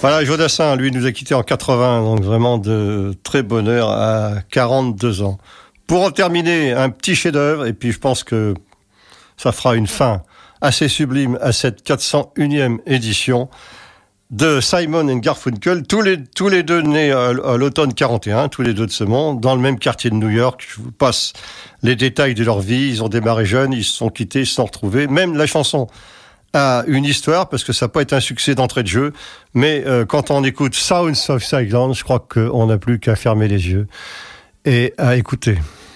Voilà, Jodassin, lui, nous a quittés en 80, donc vraiment de très bonne heure à 42 ans. Pour en terminer, un petit chef-d'œuvre, et puis je pense que ça fera une fin assez sublime à cette 401e édition de Simon and Garfunkel, tous les deux nés à l'automne 41, tous les deux de ce monde, dans le même quartier de New York. Je vous passe les détails de leur vie. Ils ont démarré jeunes, ils se sont quittés, ils se sont retrouvés. Même la chanson a une histoire, parce que ça n'a pas été un succès d'entrée de jeu, mais quand on écoute Sounds of Silence, je crois qu'on n'a plus qu'à fermer les yeux et à écouter.